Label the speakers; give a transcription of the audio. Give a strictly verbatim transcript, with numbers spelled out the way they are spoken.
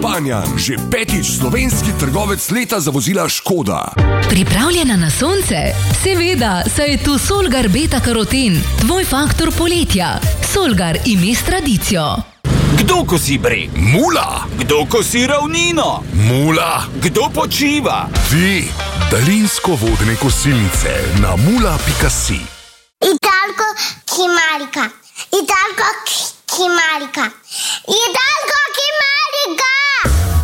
Speaker 1: Banjan, že petič slovenski trgovec leta za vozila Škoda.
Speaker 2: Pripravljena na sonce? Seveda, saj je tu Solgar Beta Karoten, tvoj faktor poletja. Solgar, ime s tradicijo.
Speaker 3: Kdo kosi breg?
Speaker 1: Mula.
Speaker 3: Kdo kosi ravnino?
Speaker 1: Mula.
Speaker 3: Kdo počiva?
Speaker 1: Ti, daljinsko-vodne kosilnice na mula pika si.
Speaker 4: Italko Kimarika. Italko Kimarika. Italko Kimarika.